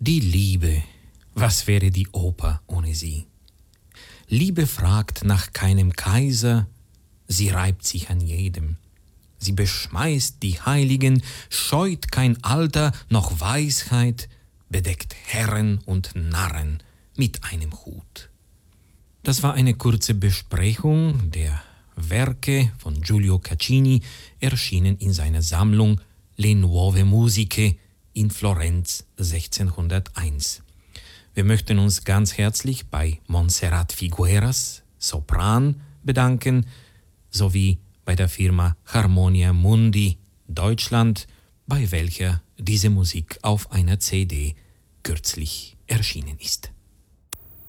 Die Liebe, was wäre die Oper ohne sie? Liebe fragt nach keinem Kaiser, sie reibt sich an jedem. Sie beschmeißt die Heiligen, scheut kein Alter noch Weisheit, bedeckt Herren und Narren mit einem Hut. Das war eine kurze Besprechung der Werke von Giulio Caccini, erschienen in seiner Sammlung Le Nuove Musiche in Florenz 1601. Wir möchten uns ganz herzlich bei Montserrat Figueras, Sopran, bedanken, sowie bei der Firma Harmonia Mundi Deutschland, bei welcher diese Musik auf einer CD kürzlich erschienen ist.